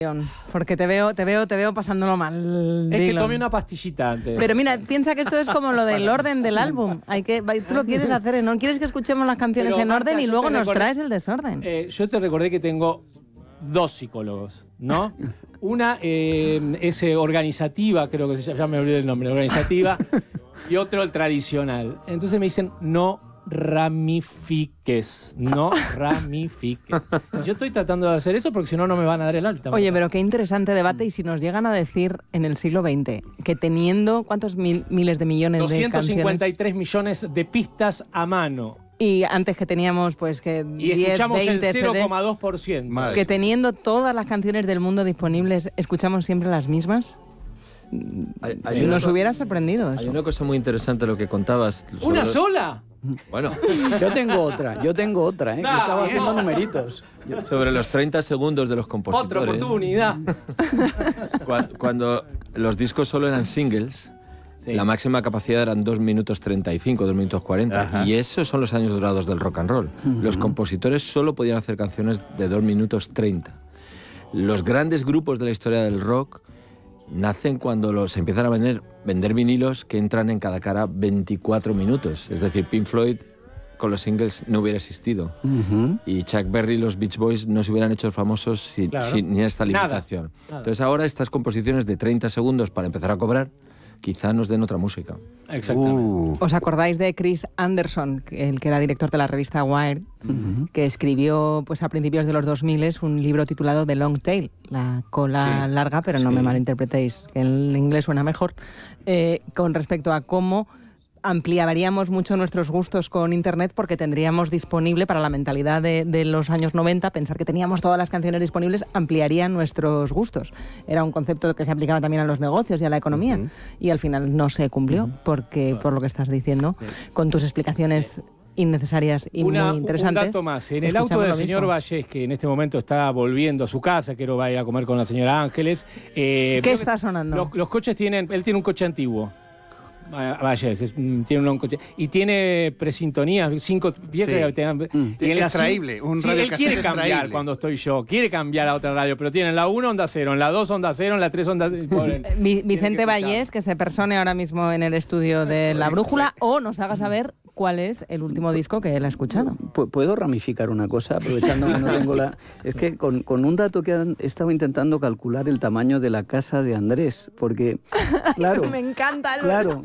Porque te veo pasándolo mal. Es que tomé una pastillita antes. Pero mira, piensa que esto es como lo del orden del álbum. Tú lo quieres hacer, ¿no? Quieres que escuchemos las canciones en orden y luego nos traes el desorden. Yo te recordé que tengo 2 psicólogos, ¿no? Una es organizativa, creo que se llama, ya me olvidé el nombre, organizativa, y otro el tradicional. Entonces me dicen, no ramifiques. Yo estoy tratando de hacer eso porque si no, no me van a dar el alta. Oye, pero qué interesante debate. Y si nos llegan a decir en el siglo XX que teniendo, ¿cuántos miles de millones de canciones? 253 millones de pistas a mano. Y antes que teníamos, pues, que 10, y escuchamos 20 el 0,2%. Que teniendo todas las canciones del mundo disponibles, ¿escuchamos siempre las mismas? Nos hubiera sorprendido eso. Hay una cosa muy interesante lo que contabas. ¿Una sola? Bueno. Yo tengo otra, que estaba haciendo numeritos. Sobre los 30 segundos de los compositores. Otra oportunidad. Cuando los discos solo eran singles, sí, la máxima capacidad eran 2 minutos 35, 2 minutos 40. Ajá. Y esos son los años dorados del rock and roll. Los compositores solo podían hacer canciones de 2 minutos 30. Los grandes grupos de la historia del rock nacen cuando se empiezan a vender vinilos que entran en cada cara 24 minutos. Es decir, Pink Floyd con los singles no hubiera existido. Y Chuck Berry y los Beach Boys no se hubieran hecho famosos sin esta limitación. Nada. Entonces ahora estas composiciones de 30 segundos para empezar a cobrar quizá nos den otra música. Exactamente. ¿Os acordáis de Chris Anderson, el que era director de la revista Wired, que escribió pues a principios de los 2000 un libro titulado The Long Tail, la cola larga, pero no me malinterpretéis, que en inglés suena mejor, con respecto a cómo ampliaríamos mucho nuestros gustos con Internet porque tendríamos disponible, para la mentalidad de los años 90, pensar que teníamos todas las canciones disponibles ampliaría nuestros gustos. Era un concepto que se aplicaba también a los negocios y a la economía. Y al final no se cumplió porque, por lo que estás diciendo, con tus explicaciones innecesarias y muy interesantes. Un dato más. En el auto del señor Vallés, que en este momento está volviendo a su casa, que va a ir a comer con la señora Ángeles. ¿Qué está sonando? Los coches él tiene un coche antiguo. Vallés, tiene un coche. Y tiene presintonía, 5 viejas. Extraíble, un radio él quiere cambiar extraíble. Cuando estoy yo, quiere cambiar a otra radio, pero tiene en la 1 Onda Cero, en la 2 Onda Cero, en la 3 Onda Cero. Vicente Vallés, que se persone ahora mismo en el estudio de La Brújula, o nos haga saber cuál es el último disco que él ha escuchado. ¿Puedo ramificar una cosa, aprovechando que no tengo la...? Es que con un dato que han estado intentando calcular el tamaño de la casa de Andrés, porque, claro... Me encanta. Claro.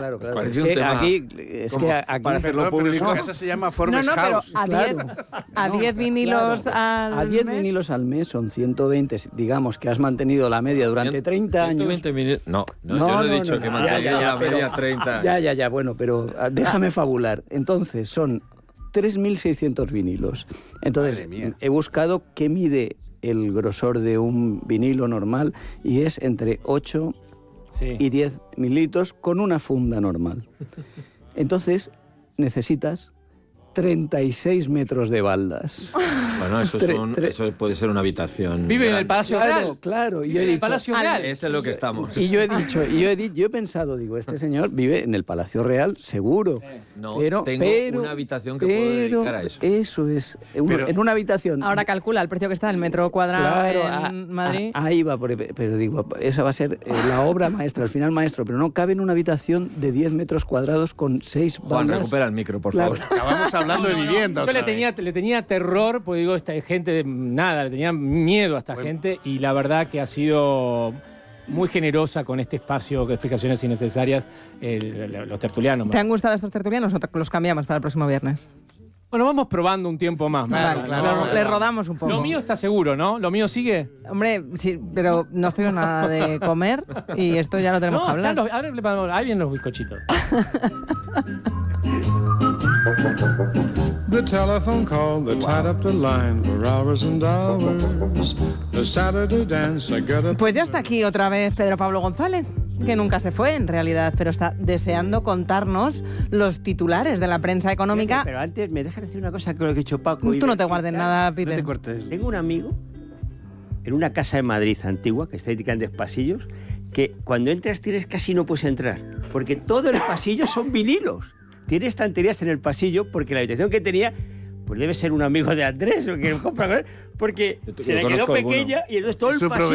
Es que aquí para hacerlo público. La casa se llama Forbes House. A 10 vinilos al mes. A 10 vinilos al mes son 120, digamos que has mantenido la media durante 30 años. 120 vinilos. No, yo he dicho que mantenido la media 30 años. Ya, bueno, pero déjame fabular. Entonces son 3.600 vinilos. Entonces he buscado qué mide el grosor de un vinilo normal y es entre 8 y 10 mililitros con una funda normal. Entonces necesitas 36 metros de baldas. Bueno, eso puede ser una habitación. Vive en el Palacio Real. Claro. Vive en el Palacio Real. Eso es lo que estamos. Y yo he pensado, este señor vive en el Palacio Real, seguro. No, tengo una habitación que puedo dedicar a eso. Eso es, en una habitación. Ahora calcula el precio que está el metro cuadrado en Madrid. Ahí va, pero digo, esa va a ser la obra maestra, el final maestro, pero no cabe en una habitación de 10 metros cuadrados con 6 bandas. Juan, recupera el micro, por favor. Acabamos hablando de vivienda. Yo le tenía terror, porque digo, esta gente, le tenía miedo a esta gente, y la verdad que ha sido muy generosa con este espacio de explicaciones innecesarias los tertulianos. ¿Te han gustado estos tertulianos o los cambiamos para el próximo viernes? Bueno, vamos probando un tiempo más. Claro. Le rodamos un poco. Lo mío está seguro, ¿no? ¿Lo mío sigue? Hombre, sí, pero no estoy nada de comer y esto ya lo tenemos que hablar. Ahí vienen los bizcochitos. The telephone call that tied up the line for hours and hours. The Saturday dance I got up. Pues ya está aquí otra vez Pedro Pablo González, que nunca se fue en realidad, pero está deseando contarnos los titulares de la prensa económica. Pero antes me dejas decir una cosa que lo que he dicho Paco. Tú no te guardes nada, Peter. No te cortes. Tengo un amigo en una casa de Madrid antigua, que está dedicada en 10 pasillos, que cuando entras casi no puedes entrar, porque todo el pasillo son vinilos. Tiene estanterías en el pasillo porque la habitación que tenía pues debe ser un amigo de Andrés o que compra con él, porque se le quedó pequeña y entonces todo el pasillo